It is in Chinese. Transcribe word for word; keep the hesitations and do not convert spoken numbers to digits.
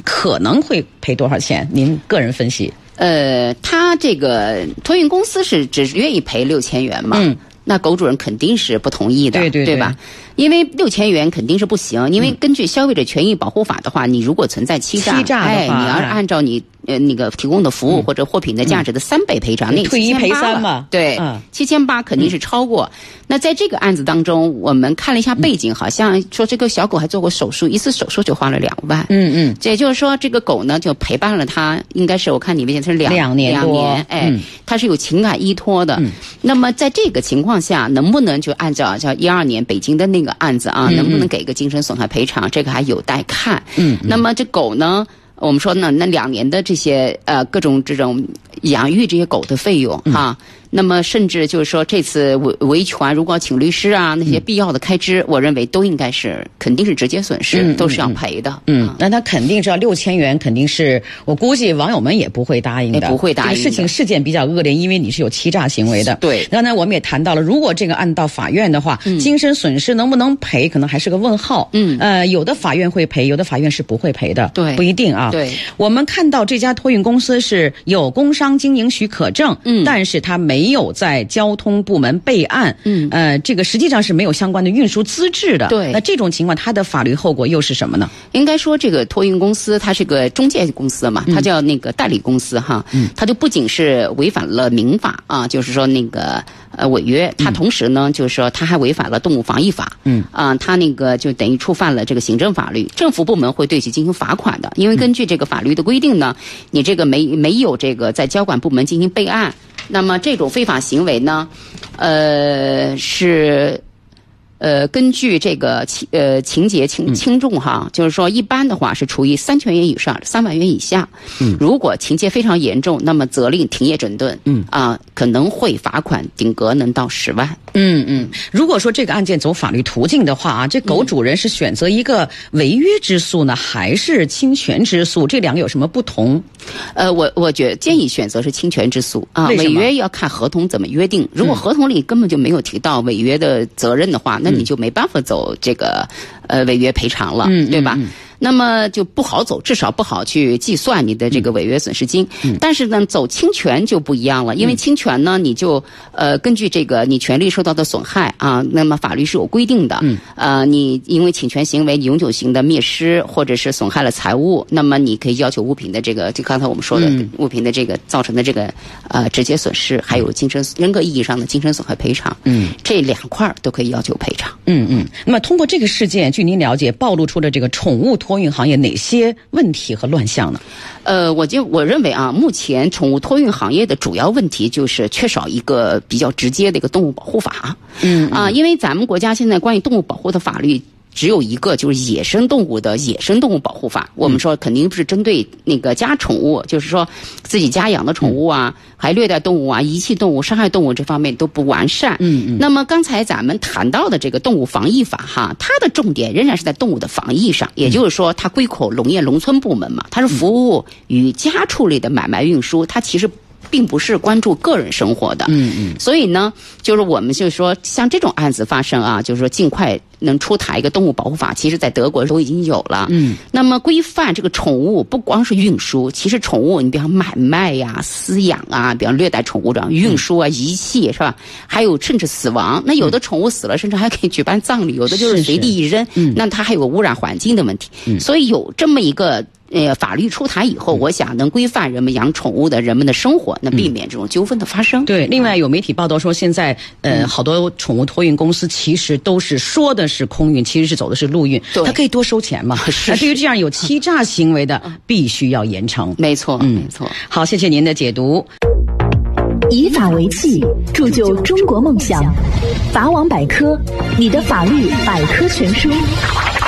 可能会赔多少钱？您个人分析？ 呃，他这个托运公司是只愿意赔六千元嘛？嗯，那狗主人肯定是不同意的， 对对对， 对吧？因为六千元肯定是不行，因为根据消费者权益保护法的话，你如果存在欺诈， 欺诈的话， 哎，你要是按照你呃那个提供的服务或者货品的价值的三倍赔偿， 嗯、 那退一赔三嘛， 对，七千八肯定是超过。嗯、那在这个案子当中，我们看了一下背景，好像说这个小狗还做过手术，一次手术就花了两万。嗯嗯，也就是说，这个狗呢就陪伴了他，应该是我看你们讲是两两年两年，哎，嗯、它是有情感依托的。嗯、那么在这个情况下，能不能就按照叫一二年北京的那个案子啊？嗯能不能给一个精神损害赔偿？这个还有待看。嗯，那么这狗呢？我们说呢，那两年的这些呃各种这种养育这些狗的费用哈、嗯，那么甚至就是说这次维维权如果请律师啊那些必要的开支，嗯、我认为都应该是肯定是直接损失，嗯、都是要赔的。 嗯，嗯那他肯定是要六千元，肯定是我估计网友们也不会答应的， 也不会答应的。 这个事情事件比较恶劣，因为你是有欺诈行为的。 对， 刚才我们也谈到了，如果这个案到法院的话，嗯、精神损失能不能赔，可能还是个问号。嗯，呃，有的法院会赔，有的法院是不会赔的。 对， 不一定啊。 对， 我们看到这家托运公司是有工商经营许可证，嗯，但是它没有在交通部门备案，嗯，呃，这个实际上是没有相关的运输资质的。 对， 那这种情况，它的法律后果又是什么呢？ 应该说，这个托运公司它是个中介公司嘛，它叫那个代理公司哈，嗯，它就不仅是违反了民法啊，就是说那个呃违约，它同时呢，就是说它还违反了动物防疫法，嗯，啊，它那个就等于触犯了这个行政法律，政府部门会对其进行罚款的，因为根据这个法律的规定呢，你这个没没有这个在交管部门进行备案，那么这种非法行为呢，呃是。呃，根据这个情呃情节轻轻重哈，嗯、就是说一般的话是处于三千元以上三万元以下。嗯，如果情节非常严重，那么责令停业整顿。嗯啊，可能会罚款顶格能到十万。 嗯嗯，如果说这个案件走法律途径的话啊，这狗主人是选择一个违约之诉呢，还是侵权之诉？这两个有什么不同？ 呃，我我觉得建议选择是侵权之诉啊，违约要看合同怎么约定。如果合同里根本就没有提到违约的责任的话，那你就没办法走这个呃违约赔偿了，嗯、对吧？嗯嗯那么就不好走，至少不好去计算你的这个违约损失金。嗯、但是呢，走侵权就不一样了，因为侵权呢，你就呃根据这个你权利受到的损害啊，那么法律是有规定的。嗯。呃，你因为侵权行为永久性的灭失或者是损害了财物，那么你可以要求物品的这个，就刚才我们说的、嗯、物品的这个造成的这个呃直接损失，还有精神人格意义上的精神损害赔偿。嗯。这两块都可以要求赔偿。 嗯嗯。那么通过这个事件，据您了解，暴露出了这个宠物托运行业哪些问题和乱象呢？ 呃，我就我认为啊，目前宠物托运行业的主要问题就是缺少一个比较直接的一个动物保护法。嗯啊，因为咱们国家现在关于动物保护的法律只有一个，就是野生动物的野生动物保护法。我们说肯定不是针对那个家宠物，就是说自己家养的宠物啊，还虐待动物啊、遗弃动物、伤害动物这方面都不完善。嗯嗯。那么刚才咱们谈到的这个动物防疫法哈，它的重点仍然是在动物的防疫上，也就是说它归口农业农村部门嘛，它是服务与家畜类的买卖运输，它其实并不是关注个人生活的。嗯嗯。所以呢，就是我们就是说，像这种案子发生啊，就是说尽快能出台一个动物保护法，其实在德国都已经有了。嗯。那么规范这个宠物不光是运输，其实宠物你比方买卖呀、饲养啊，比方虐待宠物这样运输啊、遗弃是吧？还有甚至死亡，那有的宠物死了，甚至还可以举办葬礼，有的就是随地一扔。嗯。那它还有污染环境的问题。嗯。所以有这么一个。呃，法律出台以后，我想能规范人们养宠物的人们的生活，那避免这种纠纷的发生。 对，另外有媒体报道说，现在呃，好多宠物托运公司其实都是说的是空运，其实是走的是陆运，它可以多收钱嘛。那对于这样有欺诈行为的，必须要严惩。 没错，嗯，没错。 好，谢谢您的解读。 以法为器，铸就中国梦想。法网百科，你的法律百科全书。